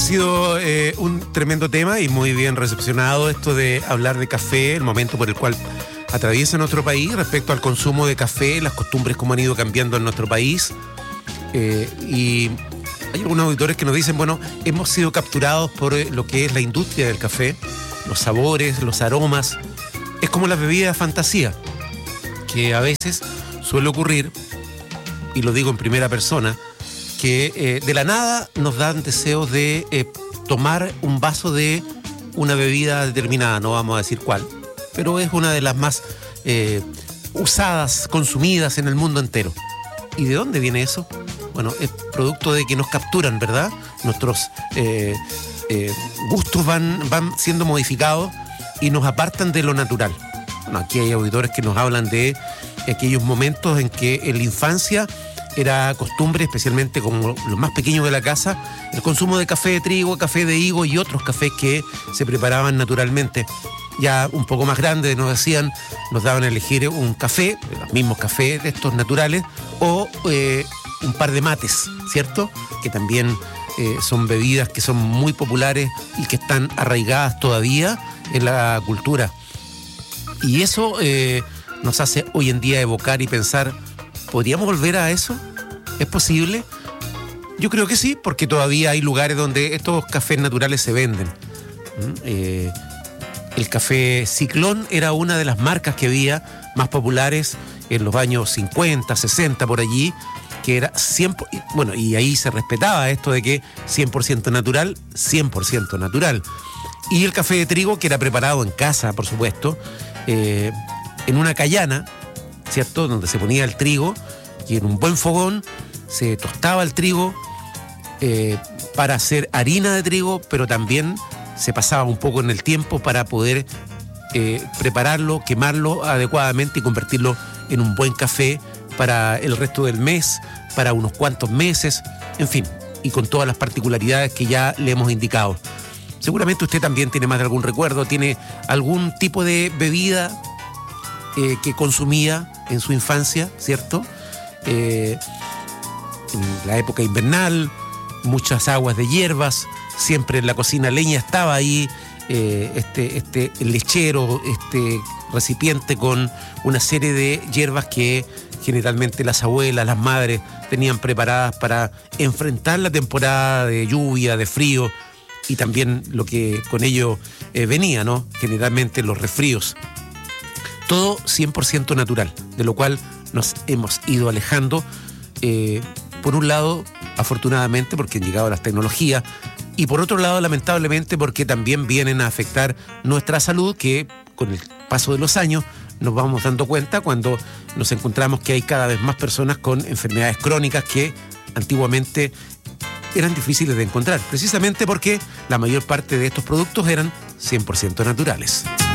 sido un tremendo tema y muy bien recepcionado esto de hablar de café, el momento por el cual atraviesa nuestro país respecto al consumo de café, las costumbres cómo han ido cambiando en nuestro país. Y hay algunos auditores que nos dicen, bueno, hemos sido capturados por lo que es la industria del café, los sabores, los aromas. Es como las bebidas fantasía, que a veces suele ocurrir, y lo digo en primera persona, que de la nada nos dan deseos de tomar un vaso de una bebida determinada, no vamos a decir cuál, pero es una de las más usadas, consumidas en el mundo entero. ¿Y de dónde viene eso? Bueno, es producto de que nos capturan, ¿verdad? Nuestros gustos van siendo modificados y nos apartan de lo natural. Bueno, aquí hay auditores que nos hablan de aquellos momentos en que en la infancia era costumbre, especialmente como los más pequeños de la casa, el consumo de café de trigo, café de higo y otros cafés que se preparaban naturalmente. Ya un poco más grandes nos daban a elegir un café, los mismos cafés de estos naturales, o un par de mates, ¿cierto? Que también son bebidas que son muy populares y que están arraigadas todavía en la cultura. Y eso nos hace hoy en día evocar y pensar, ¿podríamos volver a eso? ¿Es posible? Yo creo que sí, porque todavía hay lugares donde estos cafés naturales se venden. El café Ciclón era una de las marcas que había más populares en los años 50, 60, por allí, que era 100%, bueno, y ahí se respetaba esto de que 100% natural, 100% natural. Y el café de trigo, que era preparado en casa, por supuesto, en una cayana, ¿cierto?, donde se ponía el trigo y en un buen fogón se tostaba el trigo para hacer harina de trigo, pero también se pasaba un poco en el tiempo para poder prepararlo, quemarlo adecuadamente y convertirlo en un buen café para el resto del mes, para unos cuantos meses, en fin, y con todas las particularidades que ya le hemos indicado. Seguramente usted también tiene más de algún recuerdo, tiene algún tipo de bebida que consumía en su infancia, ¿cierto? En la época invernal, muchas aguas de hierbas, siempre en la cocina leña estaba ahí, el lechero, recipiente con una serie de hierbas que generalmente las abuelas, las madres tenían preparadas para enfrentar la temporada de lluvia, de frío y también lo que con ello venía, ¿no? Generalmente los resfríos. Todo 100% natural, de lo cual nos hemos ido alejando, por un lado, afortunadamente, porque han llegado las tecnologías, y por otro lado, lamentablemente, porque también vienen a afectar nuestra salud, que con el paso de los años nos vamos dando cuenta cuando nos encontramos que hay cada vez más personas con enfermedades crónicas que antiguamente eran difíciles de encontrar, precisamente porque la mayor parte de estos productos eran 100% naturales.